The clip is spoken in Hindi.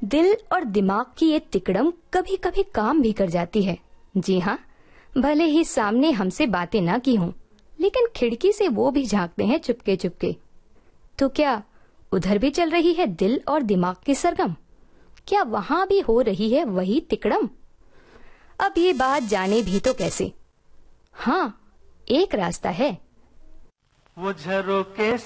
दिल और दिमाग की ये तिकड़म कभी कभी काम भी कर जाती है। जी हाँ, भले ही सामने हमसे बातें ना की हों, लेकिन खिड़की से वो भी झांकते हैं चुपके चुपके। तो क्या उधर भी चल रही है दिल और दिमाग की सरगम? क्या वहाँ भी हो रही है वही तिकड़म? अब ये बात जाने भी तो कैसे। हाँ, एक रास्ता है। वो झरोके